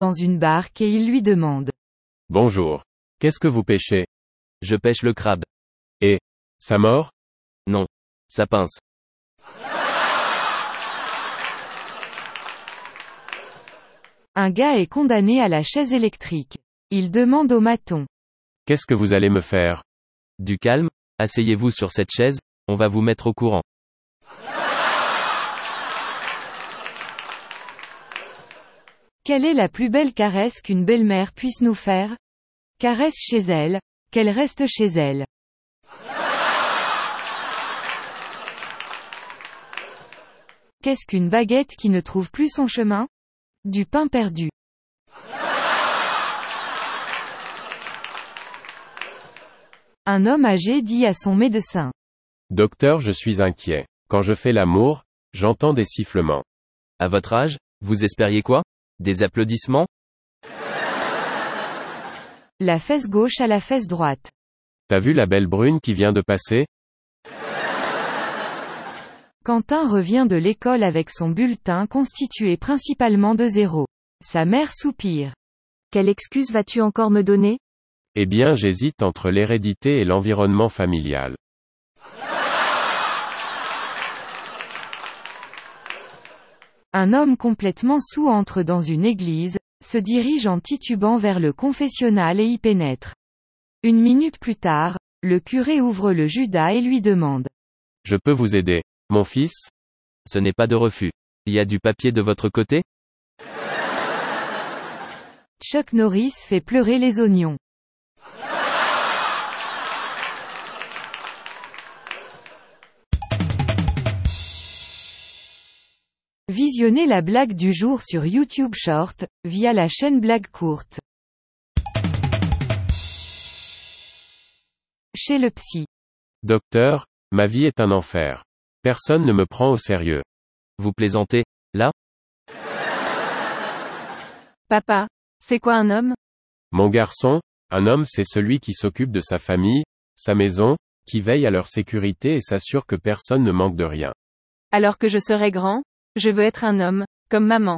dans une barque et il lui demande. Bonjour. Qu'est-ce que vous pêchez? Je pêche le crabe. Ça mord? Non. Ça pince. Un gars est condamné à la chaise électrique. Il demande au maçon. Qu'est-ce que vous allez me faire? Du calme, asseyez-vous sur cette chaise, on va vous mettre au courant. Quelle est la plus belle caresse qu'une belle-mère puisse nous faire? Caresse chez elle, qu'elle reste chez elle. Qu'est-ce qu'une baguette qui ne trouve plus son chemin? Du pain perdu. Un homme âgé dit à son médecin. Docteur, je suis inquiet. Quand je fais l'amour, j'entends des sifflements. À votre âge, vous espériez quoi? Des applaudissements? La fesse gauche à la fesse droite. T'as vu la belle brune qui vient de passer? Quentin revient de l'école avec son bulletin constitué principalement de zéros. Sa mère soupire. Quelle excuse vas-tu encore me donner? Eh bien, j'hésite entre l'hérédité et l'environnement familial. Un homme complètement saoul entre dans une église, se dirige en titubant vers le confessionnal et y pénètre. Une minute plus tard, le curé ouvre le Judas et lui demande. Je peux vous aider, mon fils? Ce n'est pas de refus. Il y a du papier de votre côté? Chuck Norris fait pleurer les oignons. Visionnez la blague du jour sur YouTube Short, via la chaîne Blague Courte. Chez le psy. Docteur, ma vie est un enfer. Personne ne me prend au sérieux. Vous plaisantez, là? Papa, c'est quoi un homme? Mon garçon, un homme c'est celui qui s'occupe de sa famille, sa maison, qui veille à leur sécurité et s'assure que personne ne manque de rien. Alors que je serai grand, je veux être un homme, comme maman.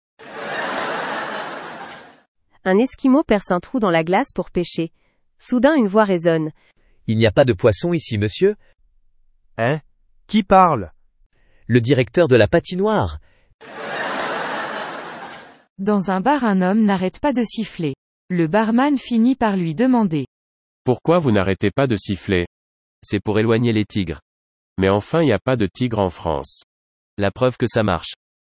Un Esquimau perce un trou dans la glace pour pêcher. Soudain une voix résonne. Il n'y a pas de poisson ici, monsieur? Hein? Qui parle? Le directeur de la patinoire. Dans un bar, un homme n'arrête pas de siffler. Le barman finit par lui demander. Pourquoi vous n'arrêtez pas de siffler? C'est pour éloigner les tigres. Mais enfin il n'y a pas de tigre en France. La preuve que ça marche.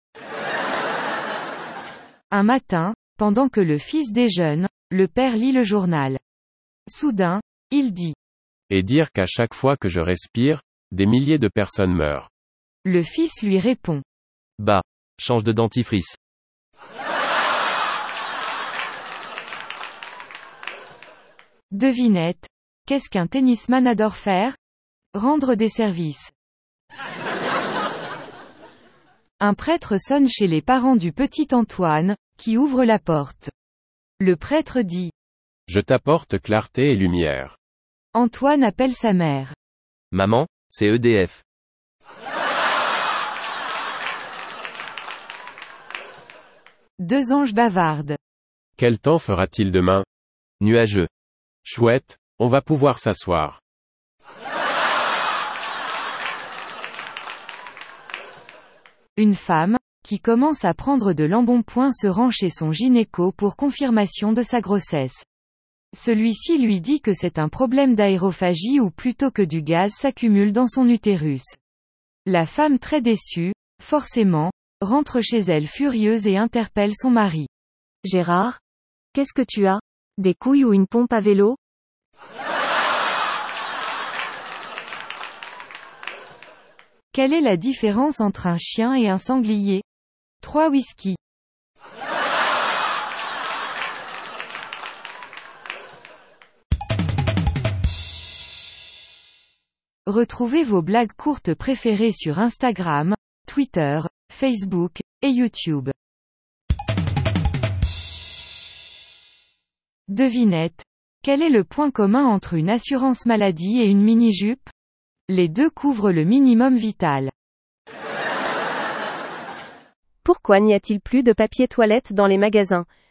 Un matin, pendant que le fils déjeune, le père lit le journal. Soudain, il dit. Et dire qu'à chaque fois que je respire, des milliers de personnes meurent. Le fils lui répond. Bah, change de dentifrice. Devinette. Qu'est-ce qu'un tennisman adore faire? Rendre des services. Un prêtre sonne chez les parents du petit Antoine, qui ouvre la porte. Le prêtre dit. Je t'apporte clarté et lumière. Antoine appelle sa mère. Maman, c'est EDF. Deux anges bavardent. Quel temps fera-t-il demain? Nuageux. Chouette, on va pouvoir s'asseoir. Une femme, qui commence à prendre de l'embonpoint se rend chez son gynéco pour confirmation de sa grossesse. Celui-ci lui dit que c'est un problème d'aérophagie ou plutôt que du gaz s'accumule dans son utérus. La femme très déçue, forcément, rentre chez elle furieuse et interpelle son mari. Gérard? Qu'est-ce que tu as? Des couilles ou une pompe à vélo? Quelle est la différence entre un chien et un sanglier? 3 whisky. Retrouvez vos blagues courtes préférées sur Instagram, Twitter, Facebook, et YouTube. Devinette. Quel est le point commun entre une assurance maladie et une mini-jupe? Les deux couvrent le minimum vital. Pourquoi n'y a-t-il plus de papier toilette dans les magasins?